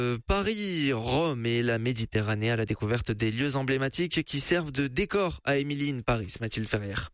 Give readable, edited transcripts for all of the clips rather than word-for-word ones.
Paris, Rome et la Méditerranée à la découverte des lieux emblématiques qui servent de décor à Emily in Paris. Mathilde Ferrière.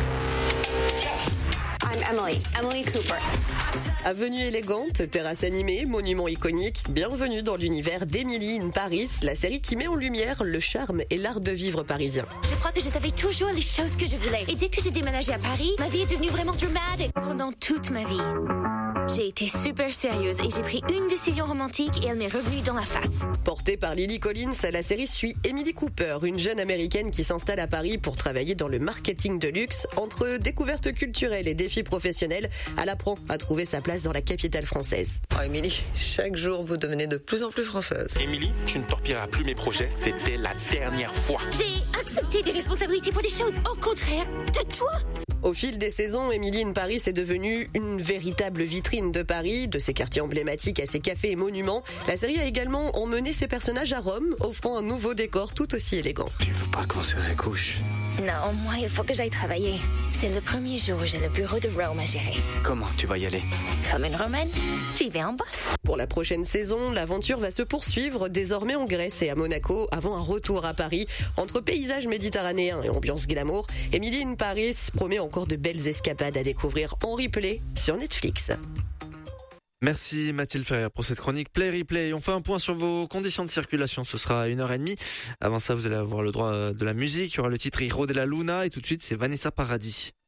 I'm Emily Cooper. Avenue élégante, terrasse animée, monument iconique, bienvenue dans l'univers d'Emily in Paris, la série qui met en lumière le charme et l'art de vivre parisien. Je crois que je savais toujours les choses que je voulais. Et dès que j'ai déménagé à Paris, ma vie est devenue vraiment dramatique. Pendant toute ma vie, j'ai été super sérieuse et j'ai pris une décision romantique et elle m'est revenue dans la face. Portée par Lily Collins, la série suit Emily Cooper, une jeune américaine qui s'installe à Paris pour travailler dans le marketing de luxe. Entre découvertes culturelles et défis professionnels, elle apprend à trouver sa place dans la capitale française. Oh Émilie, chaque jour vous devenez de plus en plus française. Émilie, tu ne torpilleras plus mes projets, c'était la dernière fois. J'ai accepté des responsabilités pour des choses, au contraire de toi. Au fil des saisons, Emily in Paris est devenue une véritable vitrine de Paris, de ses quartiers emblématiques à ses cafés et monuments. La série a également emmené ses personnages à Rome, offrant un nouveau décor tout aussi élégant. Tu veux pas qu'on se recouche? Non, moi, il faut que j'aille travailler. C'est le premier jour où j'ai le bureau de Rome à gérer. Comment tu vas y aller? Comme une Romaine, j'y vais en boss. Pour la prochaine saison, l'aventure va se poursuivre désormais en Grèce et à Monaco, avant un retour à Paris. Entre paysages méditerranéens et ambiance glamour, Emily in Paris promet encore de belles escapades à découvrir en replay sur Netflix. Merci Mathilde Ferrière pour cette chronique Play Replay. On fait un point sur vos conditions de circulation, ce sera à 1h30. Avant ça, vous allez avoir le droit de la musique, il y aura le titre Hiro de la Luna et tout de suite c'est Vanessa Paradis.